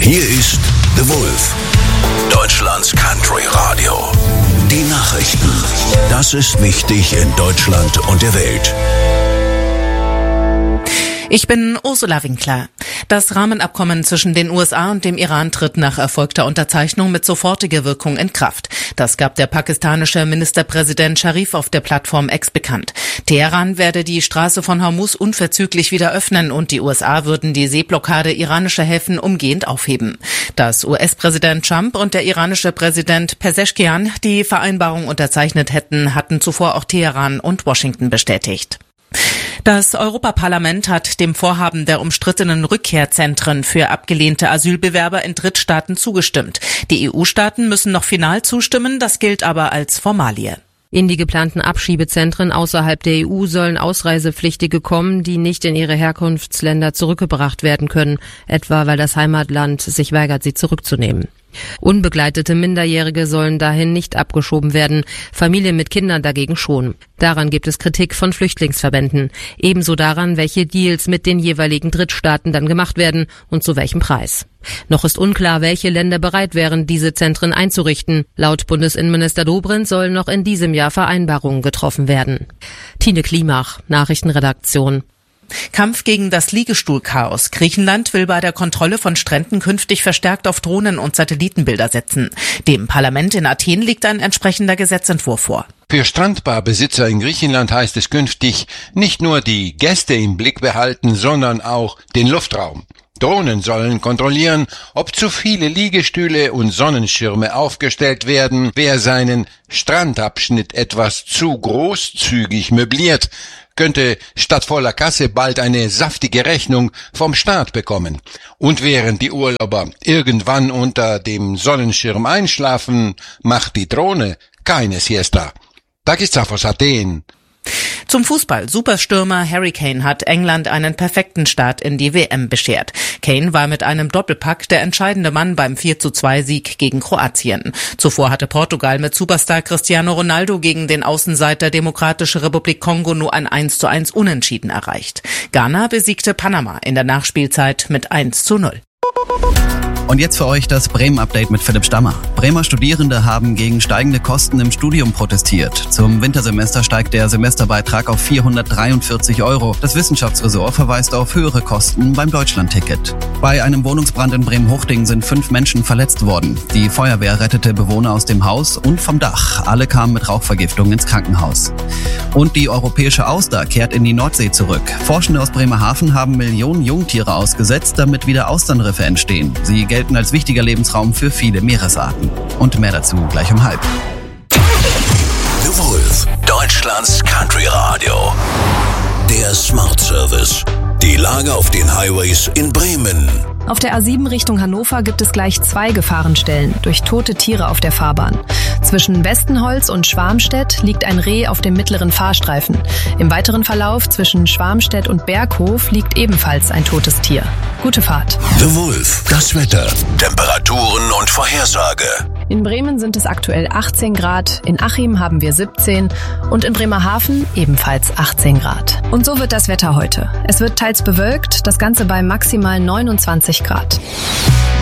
Hier ist The Wolf, Deutschlands Country Radio. Die Nachrichten. Das ist wichtig in Deutschland und der Welt. Ich bin Ursula Winkler. Das Rahmenabkommen zwischen den USA und dem Iran tritt nach erfolgter Unterzeichnung mit sofortiger Wirkung in Kraft. Das gab der pakistanische Ministerpräsident Sharif auf der Plattform X bekannt. Teheran werde die Straße von Hormuz unverzüglich wieder öffnen und die USA würden die Seeblockade iranischer Häfen umgehend aufheben. Dass US-Präsident Trump und der iranische Präsident Pezeshkian die Vereinbarung unterzeichnet hätten, hatten zuvor auch Teheran und Washington bestätigt. Das Europaparlament hat dem Vorhaben der umstrittenen Rückkehrzentren für abgelehnte Asylbewerber in Drittstaaten zugestimmt. Die EU-Staaten müssen noch final zustimmen, das gilt aber als Formalie. In die geplanten Abschiebezentren außerhalb der EU sollen Ausreisepflichtige kommen, die nicht in ihre Herkunftsländer zurückgebracht werden können, etwa weil das Heimatland sich weigert, sie zurückzunehmen. Unbegleitete Minderjährige sollen dahin nicht abgeschoben werden, Familien mit Kindern dagegen schon. Daran gibt es Kritik von Flüchtlingsverbänden. Ebenso daran, welche Deals mit den jeweiligen Drittstaaten dann gemacht werden und zu welchem Preis. Noch ist unklar, welche Länder bereit wären, diese Zentren einzurichten. Laut Bundesinnenminister Dobrindt sollen noch in diesem Jahr Vereinbarungen getroffen werden. Tine Klimach, Nachrichtenredaktion. Kampf gegen das Liegestuhlchaos. Griechenland will bei der Kontrolle von Stränden künftig verstärkt auf Drohnen und Satellitenbilder setzen. Dem Parlament in Athen liegt ein entsprechender Gesetzentwurf vor. Für Strandbarbesitzer in Griechenland heißt es künftig nicht nur die Gäste im Blick behalten, sondern auch den Luftraum. Drohnen sollen kontrollieren, ob zu viele Liegestühle und Sonnenschirme aufgestellt werden, wer seinen Strandabschnitt etwas zu großzügig möbliert, könnte statt voller Kasse bald eine saftige Rechnung vom Staat bekommen. Und während die Urlauber irgendwann unter dem Sonnenschirm einschlafen, macht die Drohne keine Siesta. Takis Tsafos, Athen. Zum Fußball. Superstürmer Harry Kane hat England einen perfekten Start in die WM beschert. Kane war mit einem Doppelpack der entscheidende Mann beim 4:2-Sieg gegen Kroatien. Zuvor hatte Portugal mit Superstar Cristiano Ronaldo gegen den Außenseiter Demokratische Republik Kongo nur ein 1:1 Unentschieden erreicht. Ghana besiegte Panama in der Nachspielzeit mit 1:0. Und jetzt für euch das Bremen-Update mit Philipp Stammer. Bremer Studierende haben gegen steigende Kosten im Studium protestiert. Zum Wintersemester steigt der Semesterbeitrag auf 443 €. Das Wissenschaftsressort verweist auf höhere Kosten beim Deutschlandticket. Bei einem Wohnungsbrand in Bremen-Huchting sind 5 Menschen verletzt worden. Die Feuerwehr rettete Bewohner aus dem Haus und vom Dach. Alle kamen mit Rauchvergiftung ins Krankenhaus. Und die europäische Auster kehrt in die Nordsee zurück. Forschende aus Bremerhaven haben Millionen Jungtiere ausgesetzt, damit wieder Austernriffe entstehen. Sie gelten als wichtiger Lebensraum für viele Meeresarten. Und mehr dazu gleich um 12:30. The Wolf, Deutschlands Country Radio. Der Smart Service. Die Lage auf den Highways in Bremen. Auf der A7 Richtung Hannover gibt es gleich 2 Gefahrenstellen durch tote Tiere auf der Fahrbahn. Zwischen Westenholz und Schwarmstedt liegt ein Reh auf dem mittleren Fahrstreifen. Im weiteren Verlauf zwischen Schwarmstedt und Berghof liegt ebenfalls ein totes Tier. Gute Fahrt. The Wolf, das Wetter, Temperaturen und Vorhersage. In Bremen sind es aktuell 18 Grad, in Achim haben wir 17 und in Bremerhaven ebenfalls 18 Grad. Und so wird das Wetter heute. Es wird teils bewölkt, das Ganze bei maximal 29 Grad.